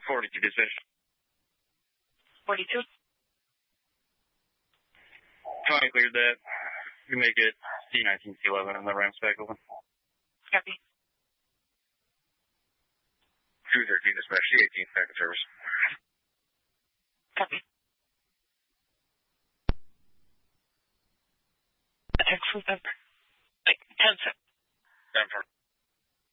42 dispatch. 42. Tony cleared that. You make it C19, C11, and the ramp's back open. Copy. 213 dispatch, C18, back in service. Copy. Attack full pepper. 10 sec. 10 for